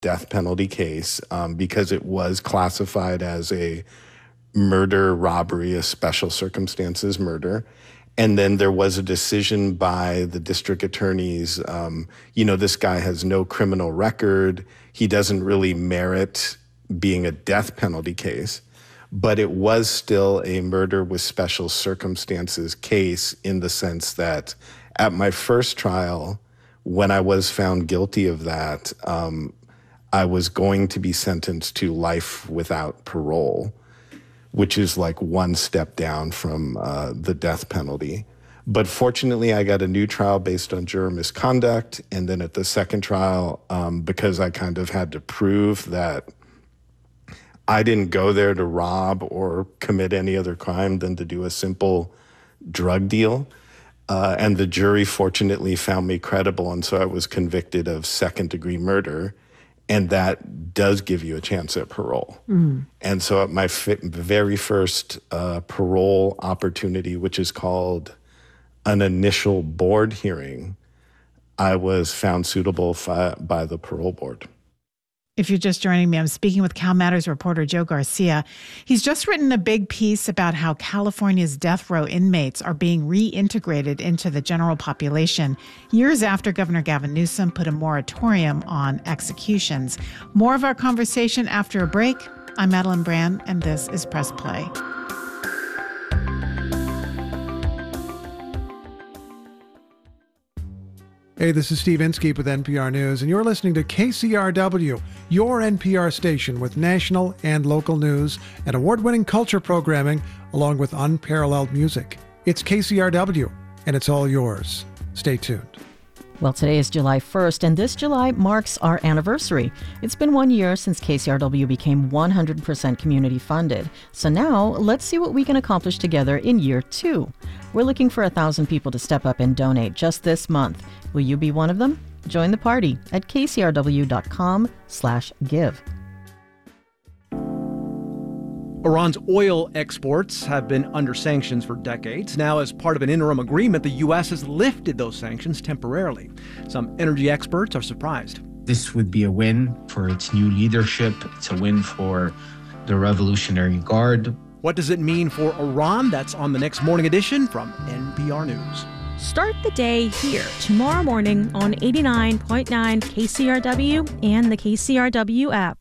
death penalty case because it was classified as a murder, robbery, a special circumstances murder. And then there was a decision by the district attorneys, this guy has no criminal record. He doesn't really merit being a death penalty case. But it was still a murder with special circumstances case in the sense that at my first trial, when I was found guilty of that, I was going to be sentenced to life without parole, which is like one step down from the death penalty. But fortunately, I got a new trial based on juror misconduct. And then at the second trial, because I kind of had to prove that I didn't go there to rob or commit any other crime than to do a simple drug deal. And the jury fortunately found me credible. And so I was convicted of second-degree murder. And that does give you a chance at parole. And so at my very first parole opportunity, which is called an initial board hearing, I was found suitable by the parole board. If you're just joining me, I'm speaking with Cal Matters reporter Joe Garcia. He's just written a big piece about how California's death row inmates are being reintegrated into the general population years after Governor Gavin Newsom put a moratorium on executions. More of our conversation after a break. I'm Madeline Brand, and this is Press Play. Hey, this is Steve Inskeep with NPR News, and you're listening to KCRW, your NPR station with national and local news and award-winning culture programming, along with unparalleled music. It's KCRW, and it's all yours. Stay tuned. Well, today is July 1st, and this July marks our anniversary. It's been 1 year since KCRW became 100% community funded. So now, let's see what we can accomplish together in year 2. We're looking for 1,000 people to step up and donate just this month. Will you be one of them? Join the party at kcrw.com/give. Iran's oil exports have been under sanctions for decades. Now, as part of an interim agreement, the U.S. has lifted those sanctions temporarily. Some energy experts are surprised. This would be a win for its new leadership. It's a win for the Revolutionary Guard. What does it mean for Iran? That's on the next morning edition from NPR News. Start the day here tomorrow morning on 89.9 KCRW and the KCRW app.